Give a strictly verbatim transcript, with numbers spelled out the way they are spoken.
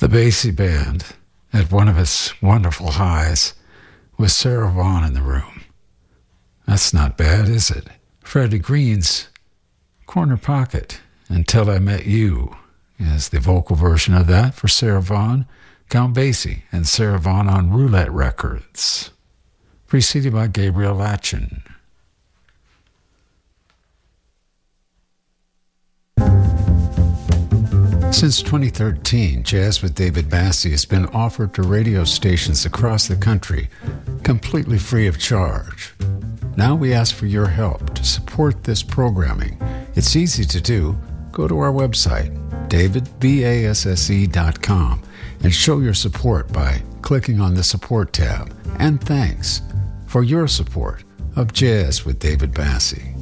The Basie Band, at one of its wonderful highs, with Sarah Vaughan in the room. That's not bad, is it? Freddie Green's Corner Pocket, Until I Met You, is the vocal version of that for Sarah Vaughan, Count Basie, and Sarah Vaughan on Roulette Records, preceded by Gabriel Latchin. Since twenty thirteen, Jazz with David Bassie has been offered to radio stations across the country, completely free of charge. Now we ask for your help to support this programming. It's easy to do. Go to our website, david basse dot com, and show your support by clicking on the Support tab. And thanks for your support of Jazz with David Bassie.